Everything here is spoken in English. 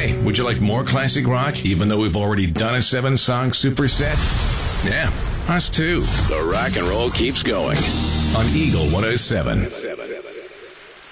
Hey, would you like more classic rock, even though we've already done a 7-song superset? Yeah, us too. The rock and roll keeps going on Eagle 107.